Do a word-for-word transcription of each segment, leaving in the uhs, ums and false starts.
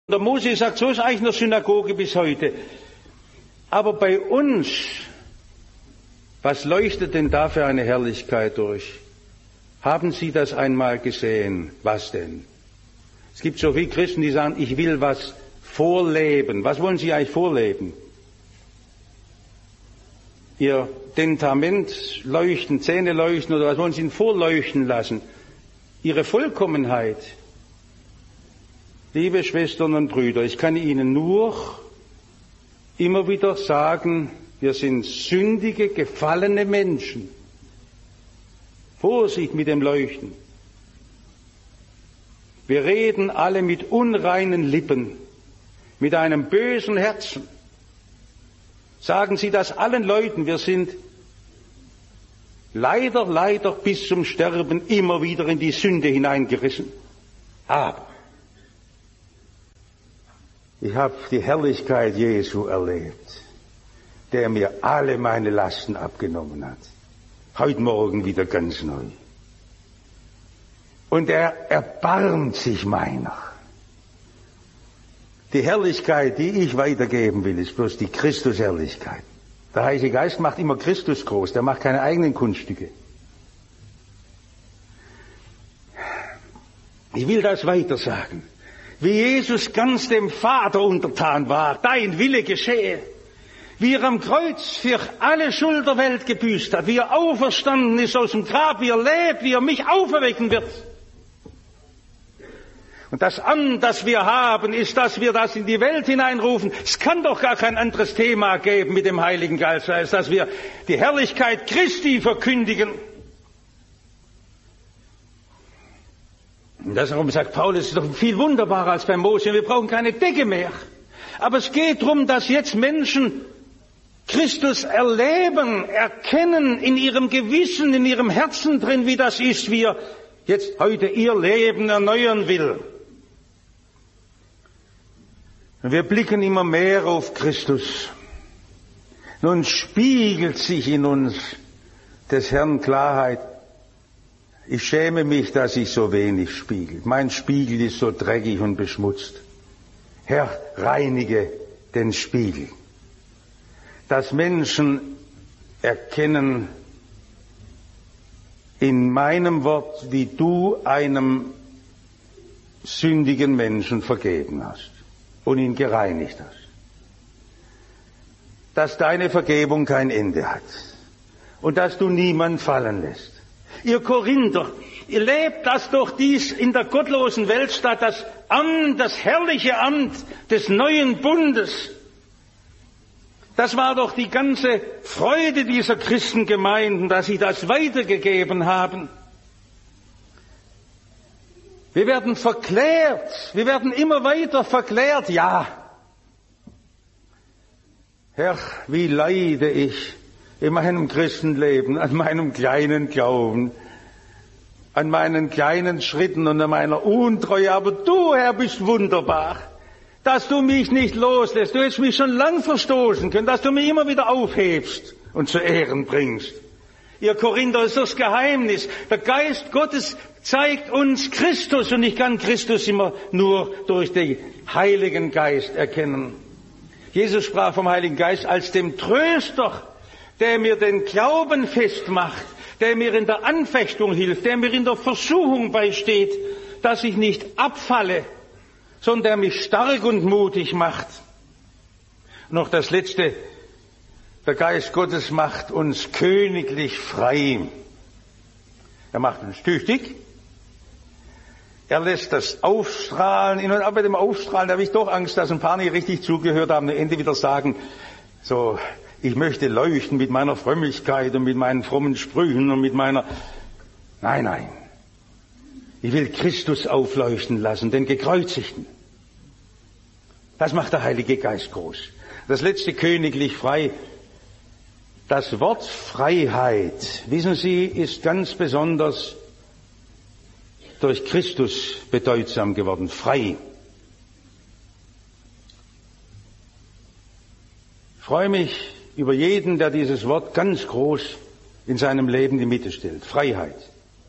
Der Mose sagt, so ist eigentlich in der Synagoge bis heute. Aber bei uns, was leuchtet denn da für eine Herrlichkeit durch? Haben Sie das einmal gesehen? Was denn? Es gibt so viele Christen, die sagen, ich will was vorleben. Was wollen Sie eigentlich vorleben? Ihr Tentament leuchten, Zähne leuchten oder was wollen Sie Ihnen vorleuchten lassen? Ihre Vollkommenheit. Liebe Schwestern und Brüder, ich kann Ihnen nur immer wieder sagen, wir sind sündige, gefallene Menschen. Vorsicht mit dem Leuchten. Wir reden alle mit unreinen Lippen, mit einem bösen Herzen. Sagen Sie das allen Leuten, wir sind leider, leider bis zum Sterben immer wieder in die Sünde hineingerissen. Aber ich habe die Herrlichkeit Jesu erlebt, der mir alle meine Lasten abgenommen hat. Heute Morgen wieder ganz neu. Und er erbarmt sich meiner. Die Herrlichkeit, die ich weitergeben will, ist bloß die Christusherrlichkeit. Der Heilige Geist macht immer Christus groß, der macht keine eigenen Kunststücke. Ich will das weiter sagen. Wie Jesus ganz dem Vater untertan war, dein Wille geschehe. Wie er am Kreuz für alle Schuld der Welt gebüßt hat, wie er auferstanden ist aus dem Grab, wie er lebt, wie er mich auferwecken wird. Und das Amt, das wir haben, ist, dass wir das in die Welt hineinrufen. Es kann doch gar kein anderes Thema geben mit dem Heiligen Geist, als dass wir die Herrlichkeit Christi verkündigen. Und deshalb sagt Paulus, es ist doch viel wunderbarer als bei Mose. Wir brauchen keine Decke mehr. Aber es geht darum, dass jetzt Menschen Christus erleben, erkennen in ihrem Gewissen, in ihrem Herzen drin, wie das ist, wie er jetzt heute ihr Leben erneuern will. Und wir blicken immer mehr auf Christus. Nun spiegelt sich in uns des Herrn Klarheit. Ich schäme mich, dass ich so wenig spiegel. Mein Spiegel ist so dreckig und beschmutzt. Herr, reinige den Spiegel. Dass Menschen erkennen in meinem Wort, wie du einem sündigen Menschen vergeben hast und ihn gereinigt hast. Dass deine Vergebung kein Ende hat und dass du niemand fallen lässt. Ihr Korinther, ihr lebt das durch dies in der gottlosen Welt statt, das Amt, das herrliche Amt des neuen Bundes. Das war doch die ganze Freude dieser Christengemeinden, dass sie das weitergegeben haben. Wir werden verklärt, wir werden immer weiter verklärt, ja. Herr, wie leide ich in meinem Christenleben, an meinem kleinen Glauben, an meinen kleinen Schritten und an meiner Untreue. Aber du, Herr, bist wunderbar, dass du mich nicht loslässt. Du hättest mich schon lang verstoßen können, dass du mich immer wieder aufhebst und zu Ehren bringst. Ihr Korinther, ist das Geheimnis. Der Geist Gottes zeigt uns Christus und ich kann Christus immer nur durch den Heiligen Geist erkennen. Jesus sprach vom Heiligen Geist als dem Tröster, der mir den Glauben festmacht, der mir in der Anfechtung hilft, der mir in der Versuchung beisteht, dass ich nicht abfalle, sondern der mich stark und mutig macht. Noch das Letzte, der Geist Gottes macht uns königlich frei. Er macht uns tüchtig. Er lässt das Aufstrahlen in uns, aber bei dem Aufstrahlen habe ich doch Angst, dass ein paar nicht richtig zugehört haben und am Ende wieder sagen, so, ich möchte leuchten mit meiner Frömmigkeit und mit meinen frommen Sprüchen und mit meiner... Nein, nein. Ich will Christus aufleuchten lassen, den Gekreuzigten. Das macht der Heilige Geist groß. Das letzte königlich frei. Das Wort Freiheit, wissen Sie, ist ganz besonders durch Christus bedeutsam geworden. Frei. Ich freue mich über jeden, der dieses Wort ganz groß in seinem Leben in die Mitte stellt. Freiheit.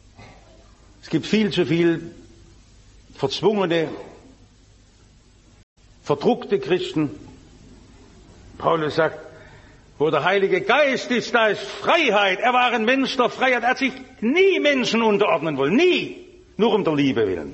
Es gibt viel zu viel verzwungene verdruckte Christen. Paulus sagt, wo der Heilige Geist ist, da ist Freiheit. Er war ein Mensch der Freiheit. Er hat sich nie Menschen unterordnen wollen. Nie. Nur um der Liebe willen.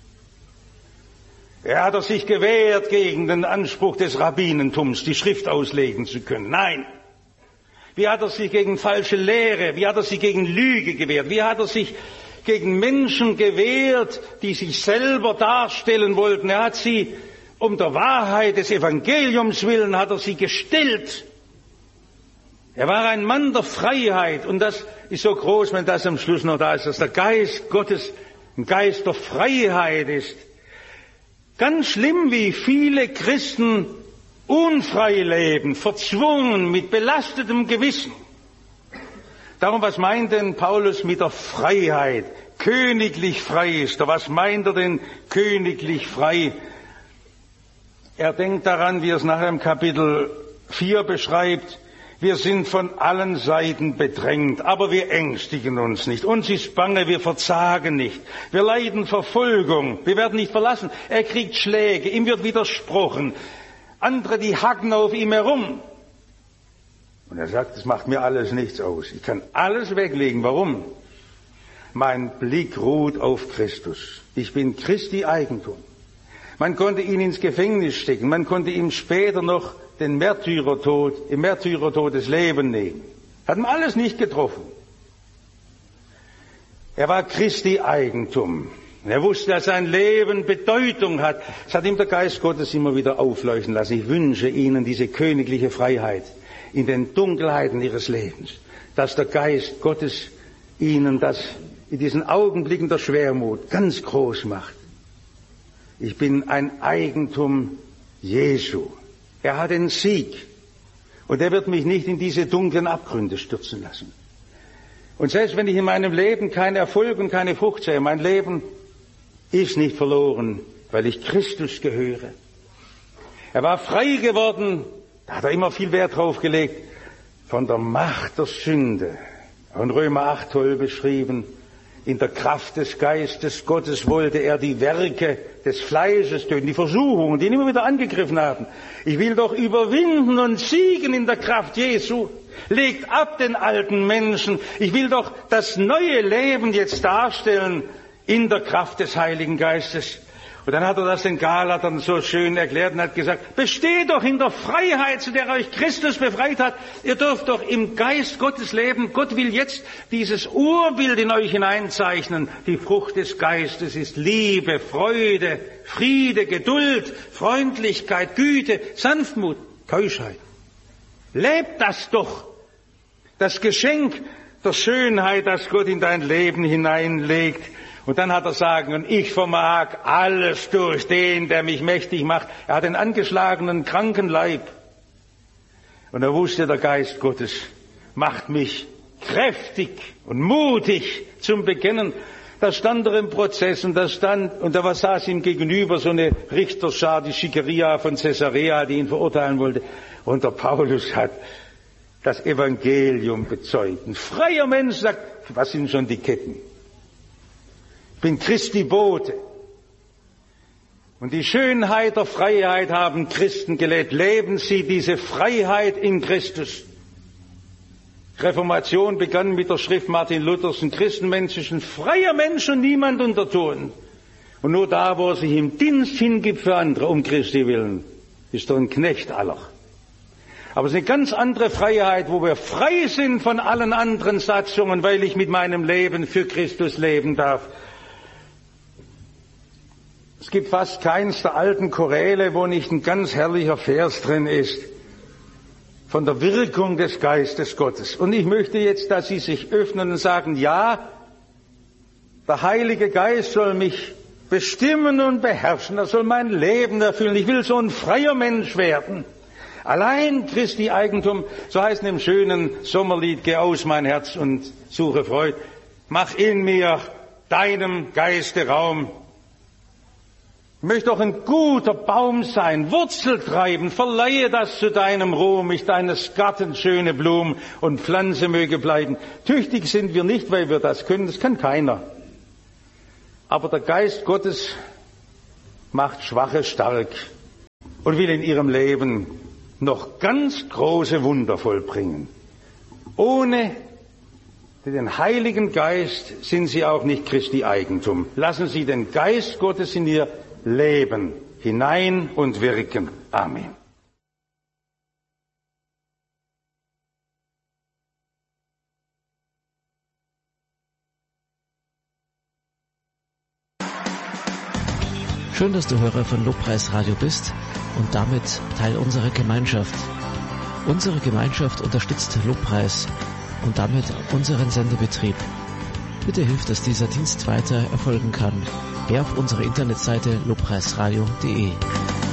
Er hat sich gewehrt gegen den Anspruch des Rabbinentums, die Schrift auslegen zu können. Nein. Wie hat er sich gegen falsche Lehre, wie hat er sich gegen Lüge gewehrt? Wie hat er sich gegen Menschen gewehrt, die sich selber darstellen wollten? Er hat sie um der Wahrheit des Evangeliums willen, hat er sie gestellt. Er war ein Mann der Freiheit, und das ist so groß, wenn das am Schluss noch da ist, dass der Geist Gottes ein Geist der Freiheit ist. Ganz schlimm, wie viele Christen unfrei leben, verzwungen, mit belastetem Gewissen. Darum, was meint denn Paulus mit der Freiheit? Königlich frei ist er. Was meint er denn königlich frei? Er denkt daran, wie er es nachher im Kapitel vier beschreibt, wir sind von allen Seiten bedrängt, aber wir ängstigen uns nicht. Uns ist bange, wir verzagen nicht. Wir leiden Verfolgung, wir werden nicht verlassen. Er kriegt Schläge, ihm wird widersprochen. Andere, die hacken auf ihm herum. Und er sagt, das macht mir alles nichts aus. Ich kann alles weglegen. Warum? Mein Blick ruht auf Christus. Ich bin Christi Eigentum. Man konnte ihn ins Gefängnis stecken. Man konnte ihm später noch den Märtyrertod, im Märtyrertod das Leben nehmen. Hat ihm alles nicht getroffen. Er war Christi Eigentum. Er wusste, dass sein Leben Bedeutung hat. Das hat ihm der Geist Gottes immer wieder aufleuchten lassen. Ich wünsche Ihnen diese königliche Freiheit in den Dunkelheiten Ihres Lebens, dass der Geist Gottes Ihnen das in diesen Augenblicken der Schwermut ganz groß macht. Ich bin ein Eigentum Jesu. Er hat den Sieg. Und er wird mich nicht in diese dunklen Abgründe stürzen lassen. Und selbst wenn ich in meinem Leben keinen Erfolg und keine Frucht sehe, mein Leben ist nicht verloren, weil ich Christus gehöre. Er war frei geworden, da hat er immer viel Wert drauf gelegt, von der Macht der Sünde. In Römer acht toll beschrieben, in der Kraft des Geistes Gottes wollte er die Werke des Fleisches töten, die Versuchungen, die ihn immer wieder angegriffen haben. Ich will doch überwinden und siegen in der Kraft Jesu. Legt ab den alten Menschen. Ich will doch das neue Leben jetzt darstellen in der Kraft des Heiligen Geistes. Und dann hat er das den Galatern so schön erklärt und hat gesagt, besteht doch in der Freiheit, zu der euch Christus befreit hat. Ihr dürft doch im Geist Gottes leben. Gott will jetzt dieses Urbild in euch hineinzeichnen. Die Frucht des Geistes ist Liebe, Freude, Friede, Geduld, Freundlichkeit, Güte, Sanftmut, Keuschheit. Lebt das doch. Das Geschenk der Schönheit, das Gott in dein Leben hineinlegt. Und dann hat er sagen, und ich vermag alles durch den, der mich mächtig macht. Er hat einen angeschlagenen, kranken Leib. Und er wusste, der Geist Gottes macht mich kräftig und mutig zum Bekennen. Da stand er im Prozess und da stand, und da war, saß ihm gegenüber so eine Richterschar, die Schikaria von Caesarea, die ihn verurteilen wollte. Und der Paulus hat das Evangelium bezeugt. Ein freier Mensch sagt, was sind schon die Ketten? Ich bin Christi Bote. Und die Schönheit der Freiheit haben Christen gelebt. Leben Sie diese Freiheit in Christus. Reformation begann mit der Schrift Martin Luthers. Ein Christenmensch ist ein freier Mensch und niemand untertan. Und nur da, wo er sich im Dienst hingibt für andere, um Christi willen, ist er ein Knecht aller. Aber es ist eine ganz andere Freiheit, wo wir frei sind von allen anderen Satzungen, weil ich mit meinem Leben für Christus leben darf. Es gibt fast keins der alten Choräle, wo nicht ein ganz herrlicher Vers drin ist, von der Wirkung des Geistes Gottes. Und ich möchte jetzt, dass Sie sich öffnen und sagen, ja, der Heilige Geist soll mich bestimmen und beherrschen, er soll mein Leben erfüllen. Ich will so ein freier Mensch werden. Allein Christi Eigentum, so heißt es im schönen Sommerlied, geh aus mein Herz und suche Freud. Mach in mir deinem Geiste Raum. Ich möchte doch ein guter Baum sein, Wurzel treiben, verleihe das zu deinem Ruhm, ich deines Gartens schöne Blumen und Pflanze möge bleiben. Tüchtig sind wir nicht, weil wir das können, das kann keiner. Aber der Geist Gottes macht Schwache stark. und will in ihrem Leben noch ganz große Wunder vollbringen. Ohne den Heiligen Geist sind sie auch nicht Christi Eigentum. Lassen Sie den Geist Gottes in ihr Leben hinein und wirken. Amen. Schön, dass du Hörer von Lobpreis Radio bist und damit Teil unserer Gemeinschaft. Unsere Gemeinschaft unterstützt Lobpreis und damit unseren Sendebetrieb. Bitte hilf, dass dieser Dienst weiter erfolgen kann. Geh auf unsere Internetseite lobpreisradio punkt de.